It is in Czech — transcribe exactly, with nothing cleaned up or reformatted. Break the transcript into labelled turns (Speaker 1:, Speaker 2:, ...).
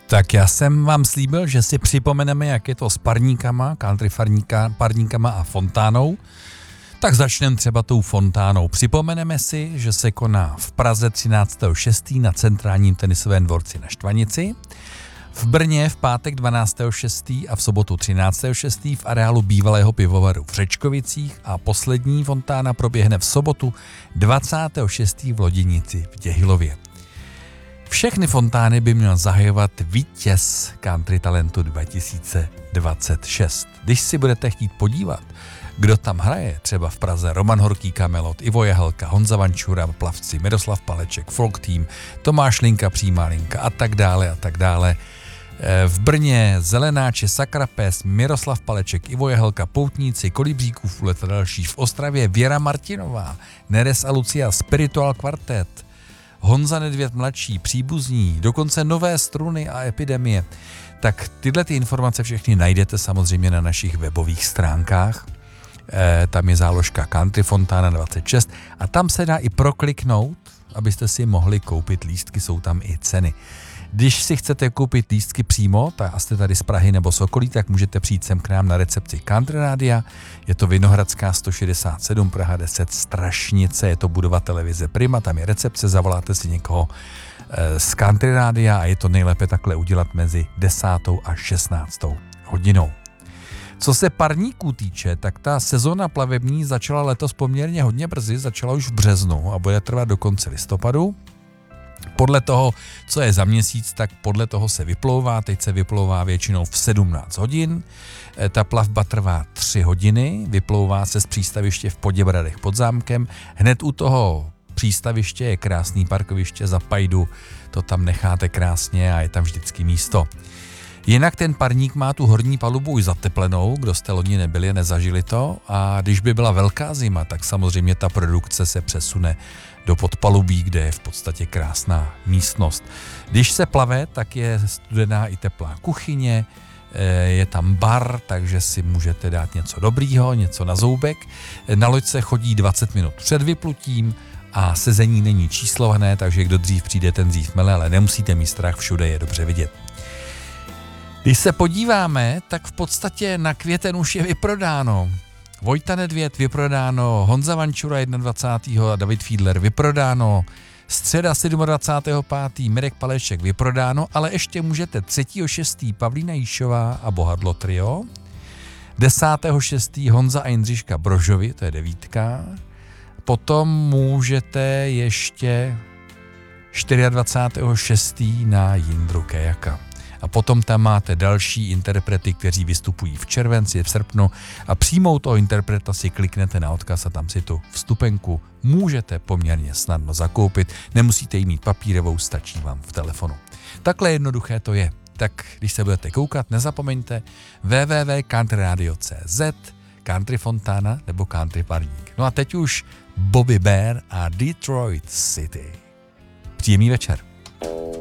Speaker 1: Tak já jsem vám slíbil, že si připomeneme, jak je to s parníkama, country farníka, parníkama a fontánou. Tak začneme třeba tou fontánou. Připomeneme si, že se koná v Praze třináctého šestého na centrálním tenisovém dvorci na Štvanici, v Brně v pátek dvanáctého šestého a v sobotu třináctého šestého v areálu bývalého pivovaru v Řečkovicích a poslední fontána proběhne v sobotu dvacátého šestého v Loděnici v Děhilově. Všechny fontány by měl zahajovat vítěz Country Talentu dva tisíce dvacet šest. Když si budete chtít podívat, kdo tam hraje, třeba v Praze Roman Horký, Kamelot, Ivo Jahelka, Honza Vančura, plavci, Miroslav Paleček, Folk Team, Tomáš Linka, Přímá linka a tak dále a tak dále. V Brně Zelenáče, Sakrapes, Miroslav Paleček, Ivo Jahelka, Poutníci, Kolibříkův úlet a další. V Ostravě Věra Martinová, Neres a Lucia, Spiritual Quartet, Honza Nedvěd mladší, Příbuzní, dokonce Nové struny a Epidemie. Tak tyhle ty informace všechny najdete samozřejmě na našich webových stránkách. E, tam je záložka Country Fontana dvacet šest a tam se dá i prokliknout, abyste si mohli koupit lístky, jsou tam i ceny. Když si chcete koupit lístky přímo, tak a jste tady z Prahy nebo z okolí, tak můžete přijít sem k nám na recepci Country Rádia. Je to Vinohradská sto šedesát sedm, Praha deset, Strašnice, je to budova televize Prima, tam je recepce, zavoláte si někoho z Country Rádia a je to nejlépe takhle udělat mezi desátou a šestnáctou hodinou. Co se parníků týče, tak ta sezóna plavební začala letos poměrně hodně brzy, začala už v březnu a bude trvat do konce listopadu. Podle toho, co je za měsíc, tak podle toho se vyplouvá. Teď se vyplouvá většinou v sedmnáct hodin. Ta plavba trvá tři hodiny. Vyplouvá se z přístaviště v Poděbradech pod zámkem. Hned u toho přístaviště je krásný parkoviště za Pajdu. To tam necháte krásně a je tam vždycky místo. Jinak ten parník má tu horní palubu už zateplenou, kdo jste loni nebyli, nezažili to. A když by byla velká zima, tak samozřejmě ta produkce se přesune do podpalubí, kde je v podstatě krásná místnost. Když se plave, tak je studená i teplá kuchyně, je tam bar, takže si můžete dát něco dobrýho, něco na zoubek. Na loď se chodí dvacet minut před vyplutím a sezení není číslované, takže kdo dřív přijde, ten dřív mele, ale nemusíte mít strach, všude je dobře vidět. Když se podíváme, tak v podstatě na květen už je vyprodáno. Vojta Nedvěd vyprodáno, Honza Vančura dvacátého prvního a David Fiedler vyprodáno, středa dvacátého sedmého pátého Mirek Paleček vyprodáno, ale ještě můžete třetího šestého Pavlína Jíšová a Bohadlo trio, desátého šestého Honza a Jindřiška Brožovi, to je devítka, potom můžete ještě dvacátého čtvrtého šestého na Jindru Kejaka. A potom tam máte další interprety, kteří vystupují v červenci, v srpnu a přímou toho interpreta si kliknete na odkaz a tam si tu vstupenku můžete poměrně snadno zakoupit. Nemusíte jí mít papírovou, stačí vám v telefonu. Takhle jednoduché to je. Tak když se budete koukat, nezapomeňte w w w tečka country radio tečka c z, Country Fontana nebo Country Parník. No a teď už Bobby Bear a Detroit City. Příjemný večer.